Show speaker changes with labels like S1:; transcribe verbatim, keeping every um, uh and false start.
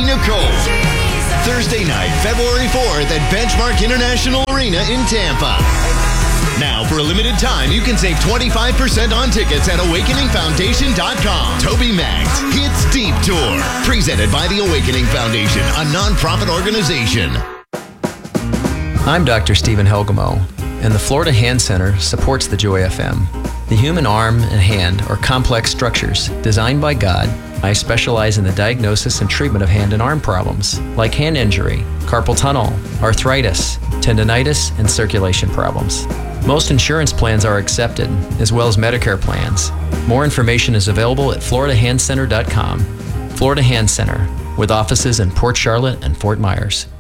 S1: Nicole. Thursday night, February fourth at Benchmark International Arena in Tampa. Now, for a limited time, you can save twenty-five percent on tickets at awakening foundation dot com. TobyMac Hits Deep Tour, presented by the Awakening Foundation, a nonprofit organization.
S2: I'm Doctor Stephen Helgamo, and the Florida Hand Center supports the Joy F M. The human arm and hand are complex structures designed by God. I specialize in the diagnosis and treatment of hand and arm problems, like hand injury, carpal tunnel, arthritis, tendonitis, and circulation problems. Most insurance plans are accepted, as well as Medicare plans. More information is available at florida hand center dot com. Florida Hand Center, with offices in Port Charlotte and Fort Myers.